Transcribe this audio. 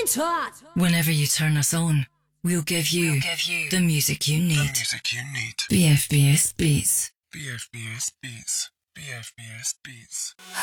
Whenever you turn us on, we'll give you the music you need. BFBS Beats. BFBS Beats. BFBS Beats.